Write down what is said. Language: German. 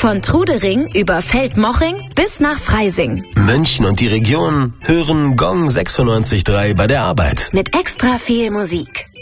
Von Trudering über Feldmoching bis nach Freising. München und die Region hören Gong 96.3 bei der Arbeit. Mit extra viel Musik.